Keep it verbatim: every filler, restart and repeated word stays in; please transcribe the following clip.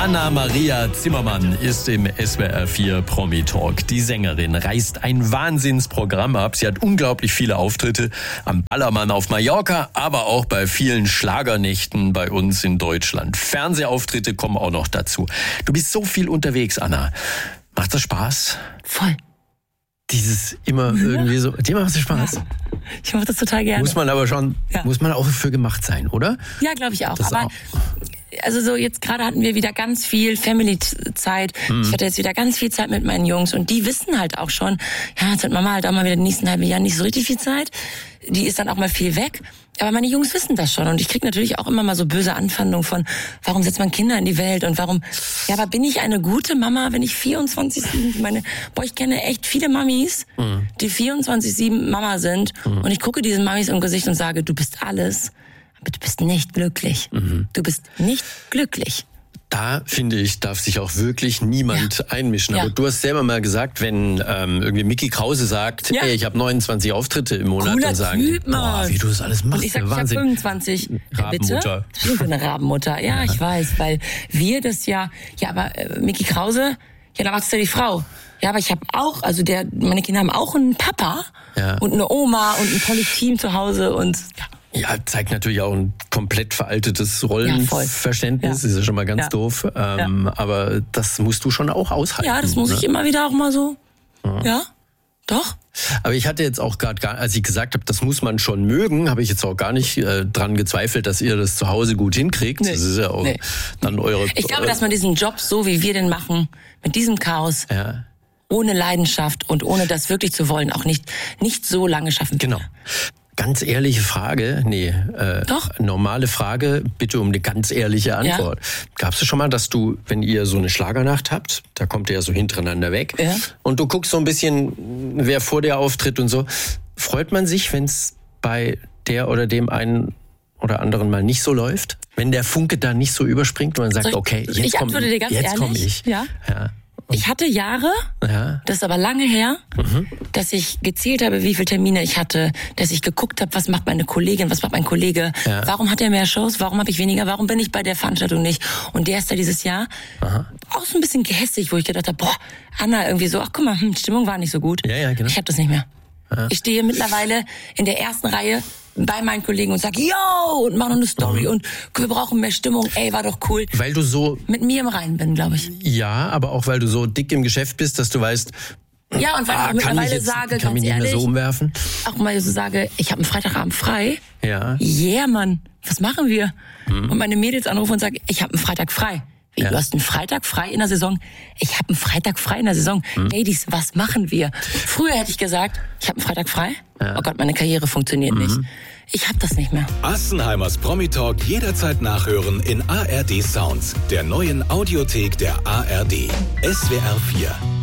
Anna-Maria Zimmermann ist im S W R vier Promi Talk. Die Sängerin reißt ein Wahnsinnsprogramm ab. Sie hat unglaublich viele Auftritte am Ballermann auf Mallorca, aber auch bei vielen Schlagernächten bei uns in Deutschland. Fernsehauftritte kommen auch noch dazu. Du bist so viel unterwegs, Anna. Macht das Spaß? Voll. Dieses immer irgendwie so, dir macht es Spaß? Ja. Ich mache das total gerne. Muss man aber schon, ja. muss man auch für gemacht sein, oder? Ja, glaube ich auch. Das aber auch. Also so jetzt gerade hatten wir wieder ganz viel Family-Zeit. Hm. Ich hatte jetzt wieder ganz viel Zeit mit meinen Jungs und die wissen halt auch schon, ja, jetzt hat Mama halt auch mal wieder die nächsten halben Jahre nicht so richtig viel Zeit. Die ist dann auch mal viel weg. Aber meine Jungs wissen das schon und ich krieg natürlich auch immer mal so böse Anfeindungen von, warum setzt man Kinder in die Welt und warum, ja, aber bin ich eine gute Mama, wenn ich vierundzwanzig sieben, meine, boah, ich kenne echt viele Mamis, mhm. die vierundzwanzig sieben Mama sind mhm. und ich gucke diesen Mamis im Gesicht und sage, du bist alles, aber du bist nicht glücklich. Mhm. Du bist nicht glücklich. Da, finde ich, darf sich auch wirklich niemand ja. einmischen. Aber ja. du hast selber mal gesagt, wenn ähm, irgendwie Micky Krause sagt, ja. ey, ich habe neunundzwanzig Auftritte im Monat, Cooler und sagen, Typ, boah, wie du das alles machst, und ich sag, ja, Wahnsinn. Ich habe fünfundzwanzig. Rabenmutter. Bitte? Ich bin eine Rabenmutter. Ja, ja, ich weiß, weil wir das ja, ja, aber äh, Micky Krause, ja, da macht's ja die Frau. Ja, aber ich habe auch, also der, meine Kinder haben auch einen Papa ja. und eine Oma und ein tolles Team zu Hause und ja. Ja, zeigt natürlich auch ein komplett veraltetes Rollenverständnis. Ja, ja. Ist ja schon mal ganz ja. doof. Ähm, ja. Aber das musst du schon auch aushalten. Ja, das muss ne? ich immer wieder auch mal so. Ja, ja doch. Aber ich hatte jetzt auch gerade, als ich gesagt habe, das muss man schon mögen, habe ich jetzt auch gar nicht äh, dran gezweifelt, dass ihr das zu Hause gut hinkriegt. Nee. Das ist ja auch nee. dann eure... Ich glaube, dass man diesen Job, so wie wir den machen, mit diesem Chaos... Ja. ohne Leidenschaft und ohne das wirklich zu wollen, auch nicht, nicht so lange schaffen kann. Genau. Ganz ehrliche Frage, nee, äh, Doch. normale Frage, bitte um eine ganz ehrliche Antwort. Ja. Gab's es schon mal, dass du, wenn ihr so eine Schlagernacht habt, da kommt ihr ja so hintereinander weg, ja. und du guckst so ein bisschen, wer vor dir auftritt und so, freut man sich, wenn es bei der oder dem einen oder anderen mal nicht so läuft? Wenn der Funke da nicht so überspringt und man sagt, ich, okay, jetzt ich komm, dir ganz jetzt komme ich. Ja. ja. Ich hatte Jahre, ja. das ist aber lange her, mhm. dass ich gezählt habe, wie viele Termine ich hatte, dass ich geguckt habe, was macht meine Kollegin, was macht mein Kollege, ja. warum hat er mehr Shows, warum habe ich weniger, warum bin ich bei der Veranstaltung nicht. Und der ist da dieses Jahr Aha. auch so ein bisschen gehässig, wo ich gedacht habe, boah, Anna irgendwie so, ach guck mal, hm, Stimmung war nicht so gut. Ja, ja, genau. Ich habe das nicht mehr. Ja. Ich stehe mittlerweile in der ersten Reihe bei meinen Kollegen und sag, yo, und mach noch eine Story mhm. und wir brauchen mehr Stimmung, ey, war doch cool. Weil du so... Mit mir im Reinen bin, glaube ich. Ja, aber auch weil du so dick im Geschäft bist, dass du weißt... Ja, und weil ah, ich mittlerweile jetzt, sage, kann ganz mich nicht ehrlich, mehr so umwerfen. Auch mal so sage, ich habe einen Freitagabend frei. Ja. Yeah, Mann, was machen wir? Mhm. Und meine Mädels anrufen und sagen, ich habe einen Freitag frei. Wie, ja. Du hast einen Freitag frei in der Saison? Ich habe einen Freitag frei in der Saison. Hm. Ladies, was machen wir? Früher hätte ich gesagt, ich habe einen Freitag frei. Ja. Oh Gott, meine Karriere funktioniert mhm. nicht. Ich habe das nicht mehr. Assenheimers Promi Talk jederzeit nachhören in A R D Sounds, der neuen Audiothek der A R D. S W R vier.